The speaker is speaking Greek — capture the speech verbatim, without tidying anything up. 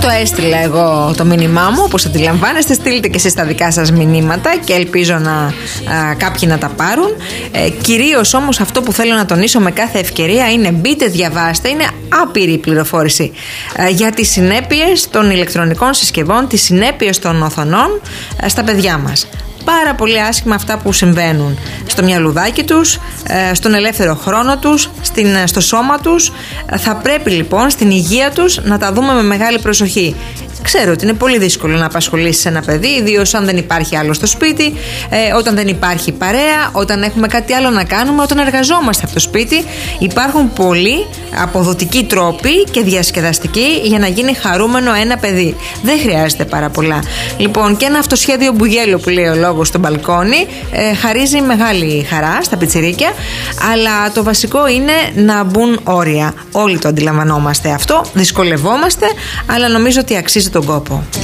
Το έστειλα εγώ το μήνυμά μου, όπως αντιλαμβάνεστε. Στείλτε και εσείς τα δικά σας μηνύματα και ελπίζω να α, κάποιοι να τα πάρουν. Ε, κυρίως όμως αυτό που θέλω να τονίσω με κάθε ευκαιρία είναι μπείτε, διαβάστε. Είναι άπειρη η πληροφόρηση ε, για τις συνέπειες των ηλεκτρονικών συσκευών, τις συνέπειες των οθονών ε, στα παιδιά μας. Πάρα πολύ άσχημα αυτά που συμβαίνουν στο μυαλουδάκι τους, στον ελεύθερο χρόνο τους, στην, στο σώμα τους. Θα πρέπει λοιπόν στην υγεία τους να τα δούμε με μεγάλη προσοχή. Ξέρω ότι είναι πολύ δύσκολο να απασχολήσεις ένα παιδί, ιδίως αν δεν υπάρχει άλλο στο σπίτι, ε, όταν δεν υπάρχει παρέα, όταν έχουμε κάτι άλλο να κάνουμε, όταν εργαζόμαστε από το σπίτι. Υπάρχουν πολλοί αποδοτικοί τρόποι και διασκεδαστικοί για να γίνει χαρούμενο ένα παιδί. Δεν χρειάζεται πάρα πολλά. Λοιπόν, και ένα αυτοσχέδιο μπουγέλο που λέει ο λόγος στο μπαλκόνι ε, χαρίζει μεγάλη χαρά στα πιτσιρίκια, αλλά το βασικό είναι να μπουν όρια. Όλοι το αντιλαμβανόμαστε αυτό, δυσκολευόμαστε, αλλά νομίζω ότι αξίζει τον κόπο.